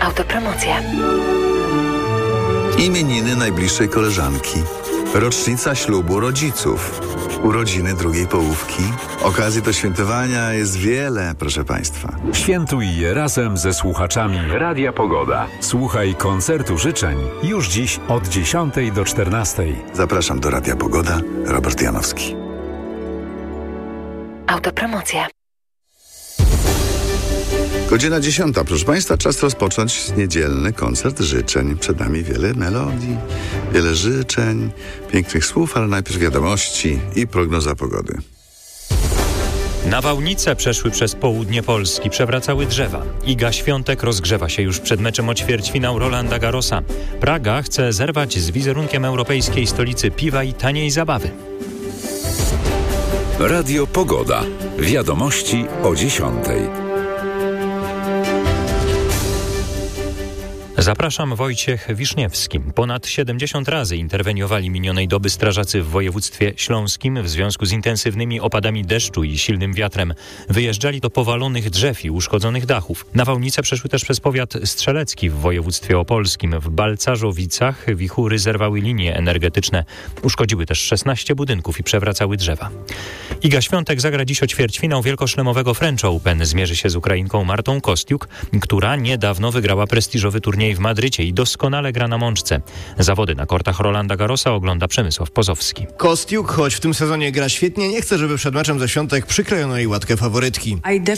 Autopromocja. Imieniny najbliższej koleżanki. Rocznica ślubu rodziców. Urodziny drugiej połówki. Okazji do świętowania jest wiele, proszę Państwa. Świętuj je razem ze słuchaczami Radia Pogoda. Słuchaj koncertu życzeń już dziś od 10 do 14. Zapraszam do Radia Pogoda. Robert Janowski. Autopromocja. Godzina 10, proszę Państwa, czas rozpocząć niedzielny koncert życzeń. Przed nami wiele melodii, wiele życzeń, pięknych słów, ale najpierw wiadomości i prognoza pogody. Nawałnice przeszły przez południe Polski, przewracały drzewa. Iga Świątek rozgrzewa się już przed meczem o ćwierćfinał Rolanda Garrosa. Praga chce zerwać z wizerunkiem europejskiej stolicy piwa i taniej zabawy. Radio Pogoda. Wiadomości o 10. Zapraszam, Wojciech Wiszniewski. Ponad 70 razy interweniowali minionej doby strażacy w województwie śląskim w związku z intensywnymi opadami deszczu i silnym wiatrem. Wyjeżdżali do powalonych drzew i uszkodzonych dachów. Nawałnice przeszły też przez powiat strzelecki w województwie opolskim. W Balcarzowicach wichury zerwały linie energetyczne. Uszkodziły też 16 budynków i przewracały drzewa. Iga Świątek zagra dziś o ćwierćfinał wielkoszlemowego French Open. Zmierzy się z Ukrainką Martą Kostiuk, która niedawno wygrała prestiżowy turniej w Madrycie i doskonale gra na mączce. Zawody na kortach Rolanda Garrosa ogląda Przemysław Pozowski. Kostiuk, choć w tym sezonie gra świetnie, nie chce, żeby przed meczem ze Świątek przykrojono jej łatkę faworytki.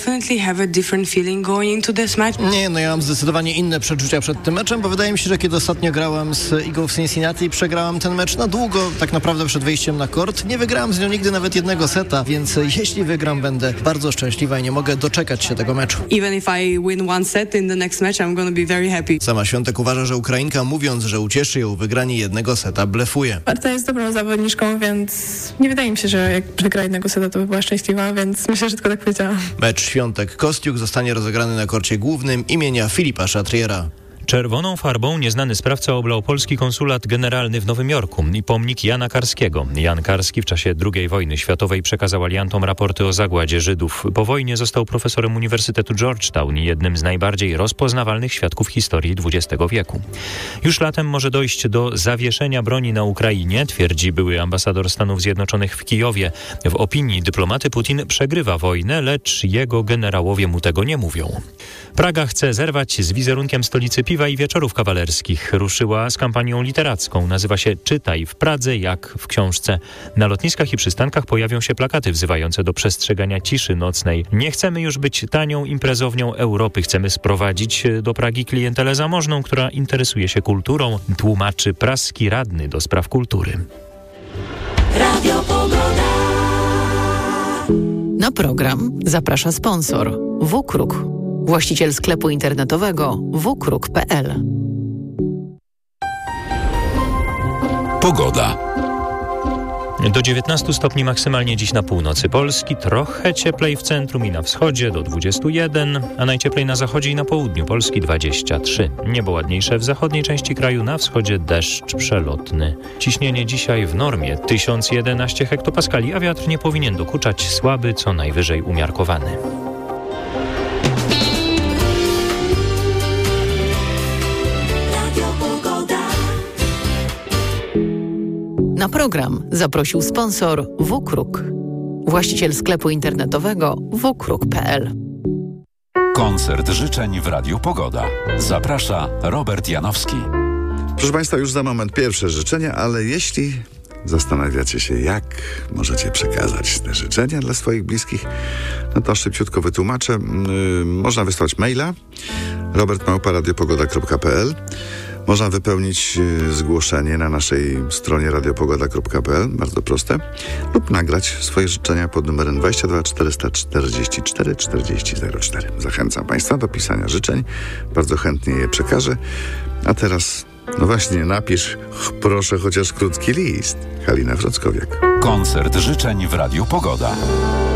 Ja mam zdecydowanie inne przeczucia przed tym meczem, bo wydaje mi się, że kiedy ostatnio grałam z Igą w Cincinnati i przegrałam ten mecz na długo, tak naprawdę przed wejściem na kort, nie wygrałam z nią nigdy nawet jednego seta, więc jeśli wygram, będę bardzo szczęśliwa i nie mogę doczekać się tego meczu. Even if I win one set in the next match, I'm gonna be very happy. Sama Świątek uważa, że Ukrainka, mówiąc, że ucieszy ją wygranie jednego seta, blefuje. Marta jest dobrą zawodniczką, więc nie wydaje mi się, że jak wygra jednego seta, to by była szczęśliwa, więc myślę, że tylko tak powiedziałam. Mecz Świątek-Kostiuk zostanie rozegrany na korcie głównym imienia Filipa Chatriera. Czerwoną farbą nieznany sprawca oblał polski konsulat generalny w Nowym Jorku i pomnik Jana Karskiego. Jan Karski w czasie II wojny światowej przekazał aliantom raporty o zagładzie Żydów. Po wojnie został profesorem Uniwersytetu Georgetown i jednym z najbardziej rozpoznawalnych świadków historii XX wieku. Już latem może dojść do zawieszenia broni na Ukrainie, twierdzi były ambasador Stanów Zjednoczonych w Kijowie. W opinii dyplomaty Putin przegrywa wojnę, lecz jego generałowie mu tego nie mówią. Praga chce zerwać z wizerunkiem stolicy piwa i wieczorów kawalerskich. Ruszyła z kampanią literacką. Nazywa się Czytaj w Pradze jak w książce. Na lotniskach i przystankach pojawią się plakaty wzywające do przestrzegania ciszy nocnej. Nie chcemy już być tanią imprezownią Europy. Chcemy sprowadzić do Pragi klientelę zamożną, która interesuje się kulturą, tłumaczy praski radny do spraw kultury. Radio Pogoda. Na program zaprasza sponsor WKRUK, właściciel sklepu internetowego wkruk.pl. Pogoda. Do 19 stopni maksymalnie dziś na północy Polski, trochę cieplej w centrum i na wschodzie do 21, a najcieplej na zachodzie i na południu Polski 23. Niebo ładniejsze w zachodniej części kraju, na wschodzie deszcz przelotny. Ciśnienie dzisiaj w normie 1011 hektopaskali, a wiatr nie powinien dokuczać, słaby, co najwyżej umiarkowany. Na program zaprosił sponsor WKRUK, właściciel sklepu internetowego wkruk.pl. Koncert życzeń w Radiu Pogoda. Zaprasza Robert Janowski. Proszę Państwa, już za moment pierwsze życzenia, ale jeśli zastanawiacie się, jak możecie przekazać te życzenia dla swoich bliskich, no to szybciutko wytłumaczę. Można wysłać maila robert@radiopogoda.pl. Można wypełnić zgłoszenie na naszej stronie radiopogoda.pl, bardzo proste, lub nagrać swoje życzenia pod numerem 22 444 4004. Zachęcam Państwa do pisania życzeń, bardzo chętnie je przekażę. A teraz, no właśnie, napisz proszę chociaż krótki list. Halina Wrockowiak. Koncert życzeń w Radiu Pogoda.